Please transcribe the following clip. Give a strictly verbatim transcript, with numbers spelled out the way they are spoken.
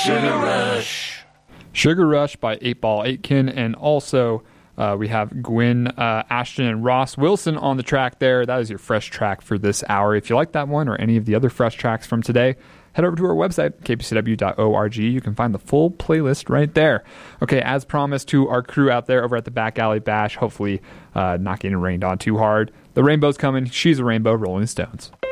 Sugar Rush. Sugar Rush by eight ball Aitken, and also uh, we have Gwen uh, Ashton and Ross Wilson on the track there. That is your fresh track for this hour. If you like that one or any of the other fresh tracks from today, head over to our website, k p c w dot org. You can find the full playlist right there. Okay, as promised to our crew out there over at the Back Alley Bash, hopefully uh, not getting rained on too hard. The rainbow's coming. She's a Rainbow, Rolling Stones.